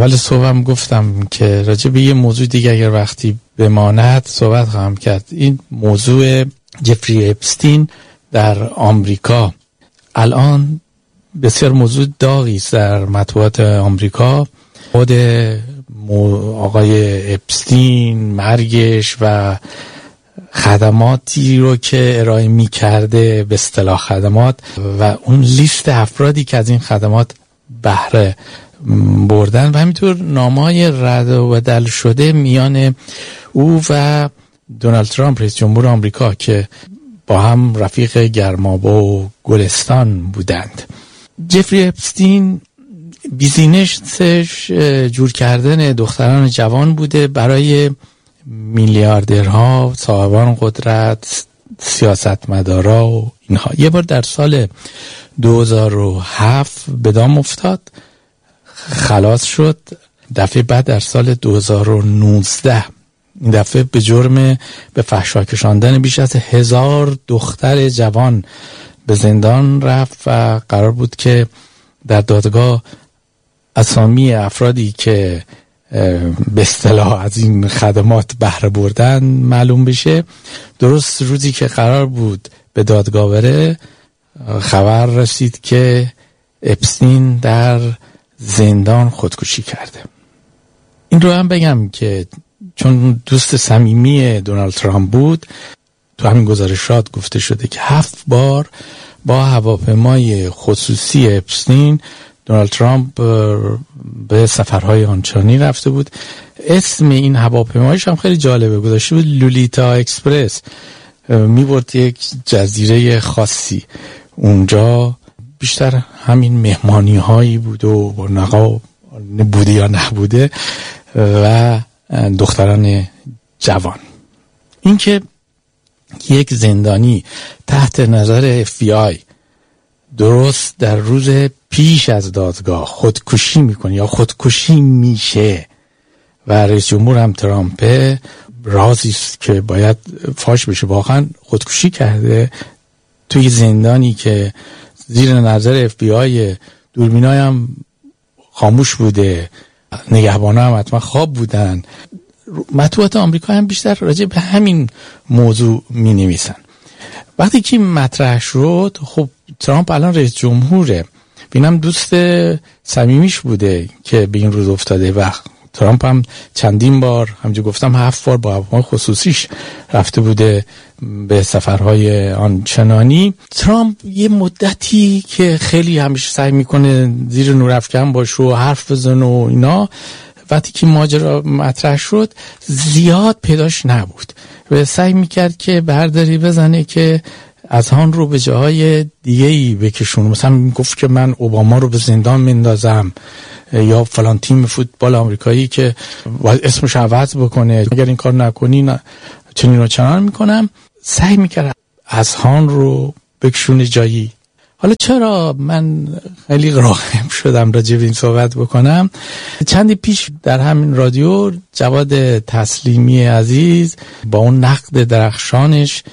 اول صحبتم گفتم که راجع به یه موضوع دیگه اگر وقتی بماند صحبت خواهم کرد. این موضوع جفری اپستین در آمریکا الان بسیار موضوع داغی است در مطبوعات آمریکا. خود آقای اپستین، مرگش و خدماتی رو که ارائه می کرده، به اصطلاح خدمات، و اون لیست افرادی که از این خدمات بهره بردن و همینطور نامه‌های رد و بدل شده میان او و دونالد ترامپ رئیس جمهور آمریکا که با هم رفیق گرمابه و گلستان بودند. جفری اپستین بیزینسش جور کردن دختران جوان بوده برای میلیاردرها، صاحبان قدرت، سیاستمدارا و اینها. یه بار در سال 2007 به دام افتاد، خلاص شد. دفعه بعد در سال 2019 این دفعه به جرم به فحشا کشاندن بیش از 1000 دختر جوان به زندان رفت و قرار بود که در دادگاه اسامی افرادی که به اصطلاح از این خدمات بهره بردن معلوم بشه. درست روزی که قرار بود به دادگاه بره خبر رسید که اپستین در زندان خودکشی کرده. این رو هم بگم که چون دوست صمیمی دونالد ترامپ بود، تو همین گزارشات گفته شده که 7 بار با هواپیمای خصوصی اپستین دونالد ترامپ به سفرهای آنچنانی رفته بود. اسم این هواپیمایش هم خیلی جالبه، گذاشته بود لولیتا اکسپرس. میبرد یک جزیره خاصی، اونجا بیشتر همین مهمانی هایی بود و نقاب بوده یا نبوده و دختران جوان. این که یک زندانی تحت نظر FBI درست در روز پیش از دادگاه خودکشی میکنه یا خودکشی میشه و رئیس جمهور هم ترامپ، رازی است که باید فاش بشه، واقعا خودکشی کرده توی زندانی که زیر نظر FBI، دوربینای هم خاموش بوده، نگهبانا هم حتما خواب بودن. مطبوعات آمریکا هم بیشتر راجع به همین موضوع می نویسن. وقتی که مطرح شد، خب ترامپ الان رئیس جمهوره، بینم دوست صمیمیش بوده که به این روز افتاده و ترامپ هم چندین بار، همونجا گفتم 7 بار با هواپیمای خصوصیش رفته بوده به سفرهای آنچنانی. ترامپ یه مدتی که خیلی همیشه سعی میکنه زیر نور افکن باشه و حرف بزنه و اینا، وقتی که ماجرا مطرح شد زیاد پیداش نبود و سعی میکرد که برداری بزنه که اذهان رو به جاهای دیگه‌ای بکشونه. مثلا میگفت که من اوباما رو به زندان مندازم یا فلان تیم فوتبال آمریکایی که اسمش عوض بکنه، اگر این کار نکنی چنین و چنان میکنم. سعی میکرد اذهان رو بکشونه جایی. حالا چرا من خیلی راغب شدم راجع به این صحبت بکنم؟ چندی پیش در همین رادیو جواد تسلیمی عزیز با اون نقد درخشانش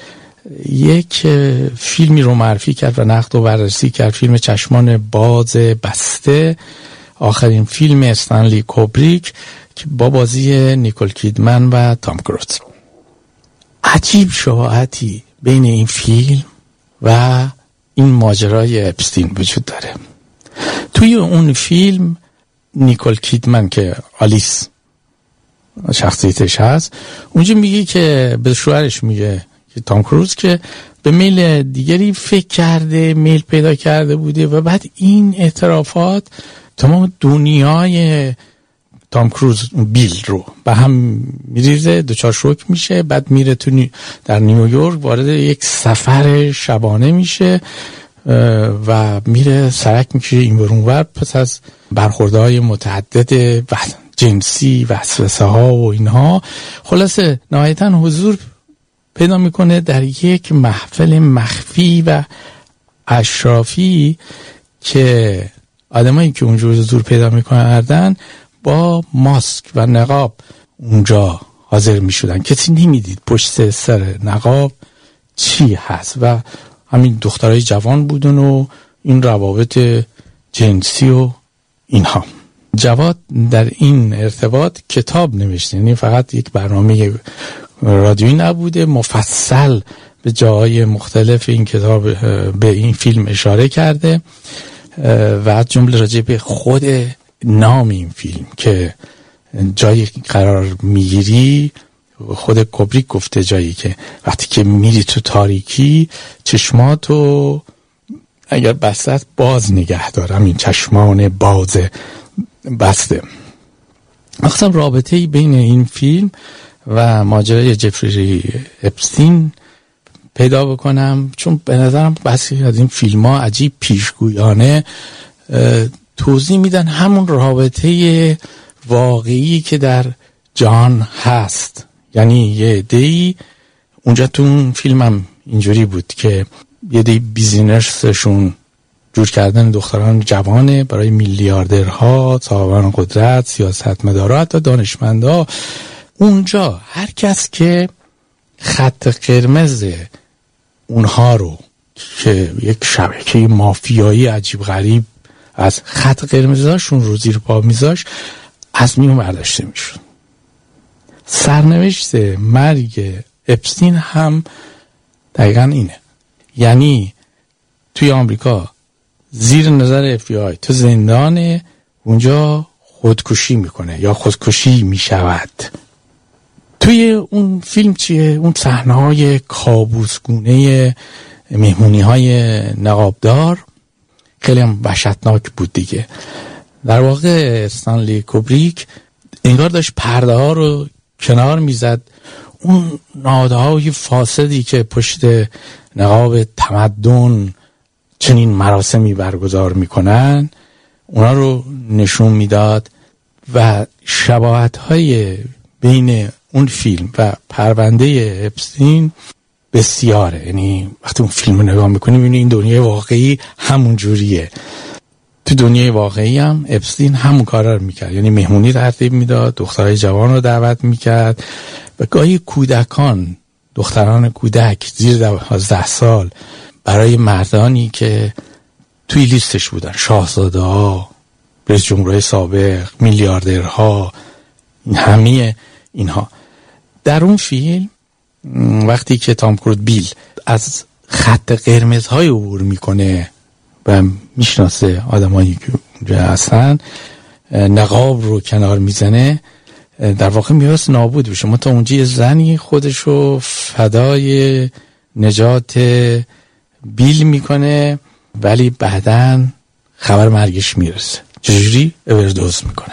یک فیلمی رو معرفی کرد و نقد و بررسی کرد، فیلم چشمان باز بسته، آخرین فیلم استنلی کوبریک که با بازی نیکول کیدمن و تام کروز. عجیب شباهتی بین این فیلم و این ماجرای اپستین وجود داره. توی اون فیلم نیکول کیدمن که آلیس شخصیتش هست، اونجا میگه که به شوهرش میگه که تام کروز که به میل دیگری فکر کرده، میل پیدا کرده بوده و بعد این اعترافات تمام دنیای تام کروز بیل رو به هم میریزه، دوچار شوک میشه. بعد میره در نیویورک وارد یک سفر شبانه میشه و میره سرک میکشه این ور ور پس از برخوردهای متعدد جنسی، وسوسه ها و اینها. خلاصه نهایتا حضور پیدا میکنه در یک محفل مخفی و اشرافی که آدمایی که اونجا حضور پیدا میکنن با ماسک و نقاب اونجا حاضر میشدن. کسی نمیدید پشت سر نقاب چی هست و همین دخترای جوان بودن و این روابط جنسی و اینها. جواد در این ارتباط کتاب نوشته، یعنی فقط یک برنامه رادیویی نبوده، مفصل به جاهای مختلف این کتاب به این فیلم اشاره کرده و از جمله راجع به خود نام این فیلم که جایی قرار میگیری، خود کوبریک گفته جایی که وقتی که میری تو تاریکی چشماتو اگر بستت باز نگه دارم، این چشمان باز بسته. اصلا رابطه‌ای بین این فیلم و ماجرای جفری اپستین پیدا بکنم، چون به نظرم بسی از این فیلم ها عجیب پیشگویانه توضیح میدن همون رابطه واقعی که در جهان هست. یعنی یه عده‌ای اونجا تو اون فیلم هم اینجوری بود که یه عده‌ای بیزینسشون جور کردن دختران جوانه برای میلیاردرها، صاحبان قدرت، سیاستمدارا، حتی دانشمندا. اونجا هر کس که خط قرمز اونها رو که یک شبکه مافیایی عجیب غریب از خط قرمزاشون رو زیر پا میذاش، از میون برداشته میشد. سرنوشت مرگ اپستین هم دقیقا اینه. یعنی توی آمریکا زیر نظر FBI تو زندانه، اونجا خودکشی میکنه یا خودکشی میشود. توی اون فیلم چیه؟ اون صحنه‌های کابوسگونه مهمونی‌های نقابدار خیلی هم وحشتناک بود دیگه. در واقع استنلی کوبریک انگار داشت پرده ها رو کنار میزد، اون نهادهای فاسدی که پشت نقاب تمدن چنین مراسمی برگزار میکنن اونا رو نشون میداد و شباهت های بین اون فیلم و پرونده اپستین بسیاره. یعنی وقتی اون فیلم رو نگاه میکنی میبینی این دنیای واقعی همون جوریه. تو دنیای واقعی هم اپستین همون کارا رو میکرد، یعنی مهمونی ترتیب میداد، دخترای جوان رو دعوت میکرد و گاهی کودکان، دختران کودک زیر 12 سال برای مردانی که توی لیستش بودن، شاهزاده ها، رئیس جمهورهای سابق، میلیاردرها، همه اینها. در اون فیلم وقتی که تام کروز بیل از خط قرمزهای عبور میکنه و میشناسه آدمایی که اونجا هستن، نقاب رو کنار میزنه، در واقع میراث نابود بشه. تا اونجا یه زنی خودشو فدای نجات بیل میکنه ولی بعداً خبر مرگش میرسه، چجوری؟ اوردوز میکنه.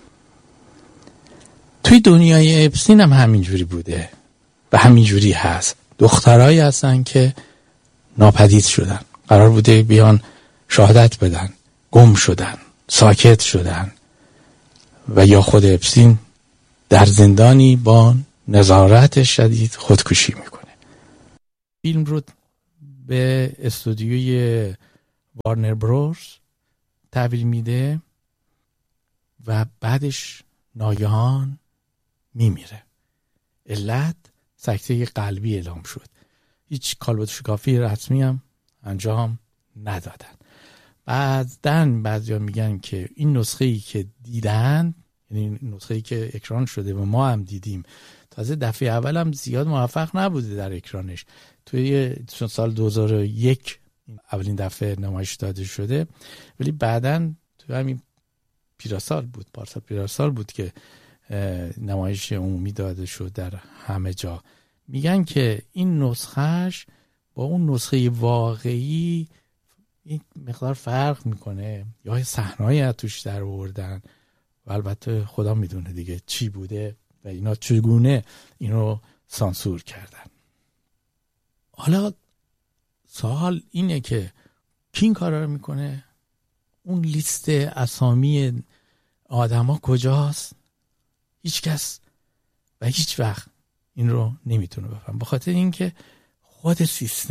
توی دنیای اپستین هم همینجوری بوده و همینجوری هست. دخترایی هستن که ناپدید شدن، قرار بوده بیان شهادت بدن، گم شدن، ساکت شدن و یا خود اپستین در زندانی با نظارت شدید خودکشی میکنه. فیلم رو به استودیوی وارنر بروز تحویل میده و بعدش ناگهان میمیره. علت سکته قلبی اعلام شد. هیچ کالبد شکافی رسمی هم انجام ندادن. بعضیا میگن که این نسخه‌ای که دیدن، یعنی نسخه‌ای که اکران شده و ما هم دیدیم، تازه دفعه اول هم زیاد موفق نبوده در اکرانش. توی سال 2001 اولین دفعه نمایش داده شده، ولی بعداً توی همین پارسال پیراسال بود که نمایش عمومی داده شد در همه جا. میگن که این نسخهش با اون نسخه واقعی این مقدار فرق میکنه، یا صحنه‌ای از توش در آوردن و البته خدا میدونه دیگه چی بوده و اینا چگونه اینو سانسور کردن. حالا سوال اینه که کی این کارا رو میکنه؟ اون لیست اسامی آدما کجاست؟ هیچ کس و هیچ وقت این رو نمیتونه بفهم، به خاطر اینکه خود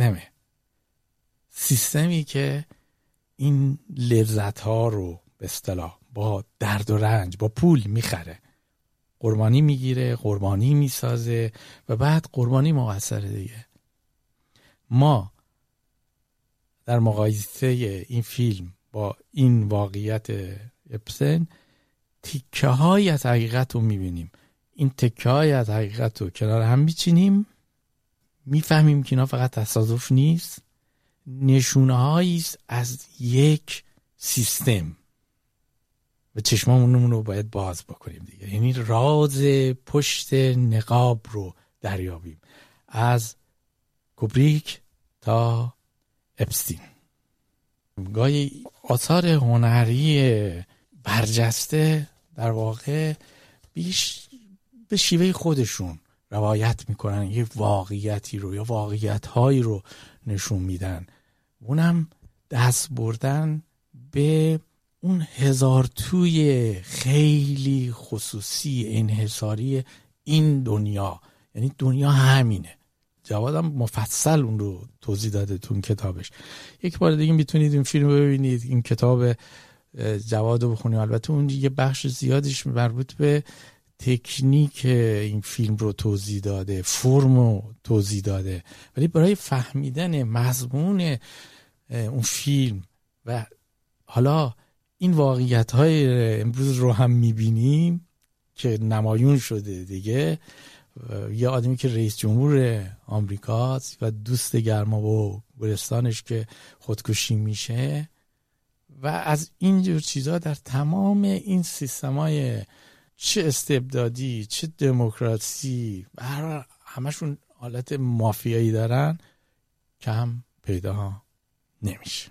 سیستمی که این لذت ها رو به اصطلاح با درد و رنج با پول میخره، قربانی میگیره، قربانی میسازه و بعد قربانی مقصره دیگه. ما در مقایسه این فیلم با این واقعیت اپستین تکه های از حقیقت رو میبینیم. این تکه های از حقیقت رو کنار هم میچینیم، میفهمیم که اینا فقط تصادف نیست، نشونه هایی است از یک سیستم و چشمامون رو باید باز بکنیم دیگه. یعنی راز پشت نقاب رو دریابیم، از کوبریک تا اپستین. گاهی آثار هنری برجسته در واقع به شیوه خودشون روایت میکنن، یه واقعیتی رو یا واقعیت‌هایی رو نشون میدن، اونم دست بردن به اون هزار توی خیلی خصوصی انحصاری این دنیا. یعنی دنیا همینه. جوادم مفصل اون رو توضیح داده تو کتابش. یک بار دیگه میتونید این فیلم رو ببینید، این کتاب جواد رو بخونید. البته اون یه بخش زیادش مربوط به تکنیک این فیلم رو توضیح داده، فرم رو توضیح داده، ولی برای فهمیدن مضمون اون فیلم و حالا این واقعیت‌های امروز رو هم می‌بینیم که نمایون شده دیگه. یه آدمی که رئیس جمهور آمریکاست و دوست گرما و گلستانش که خودکشی میشه و از اینجور چیزا در تمام این سیستم‌های چه استبدادی چه دموکراسی همشون حالت مافیایی دارن کم پیدا نمیشه.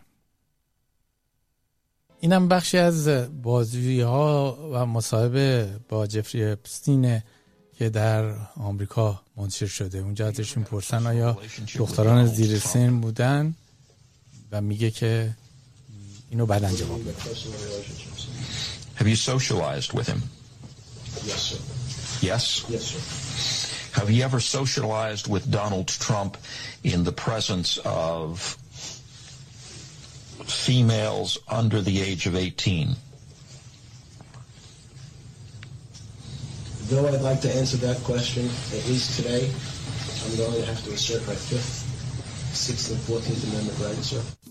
اینم بخشی از بازجویی‌ها و مصاحبه با جفری اپستین که در آمریکا منتشر شده. اونجا ازش میپرسن آیا دختران زیر سن بودن و میگه که اینو بعداً جواب بده. Have you socialized with him? Yes, sir. Yes? Yes, sir. Have you ever socialized with Donald Trump in the presence of females under the age of 18? Though I'd like to answer that question, at least today, I'm going to have to assert my 5th, 6th, and 14th Amendment rights, sir.